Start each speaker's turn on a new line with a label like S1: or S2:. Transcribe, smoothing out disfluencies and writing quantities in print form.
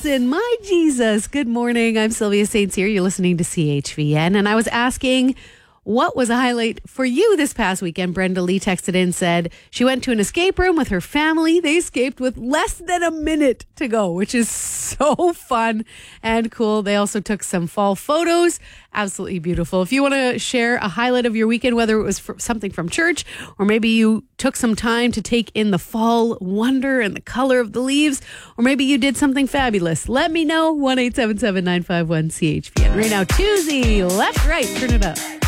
S1: Wilson, my Jesus. Good morning. I'm Sylvia Saints here. You're listening to CHVN. And I was asking, what was a highlight for you this past weekend? Brenda Lee texted in and said she went to an escape room with her family. They escaped with less than a minute to go, which is so fun and cool. They also took some fall photos. Absolutely beautiful. If you want to share a highlight of your weekend, whether it was something from church or maybe you took some time to take in the fall wonder and the color of the leaves, or maybe you did something fabulous, let me know. 1-877-951-CHVN. Right now, Tuesday, left, right, turn it up.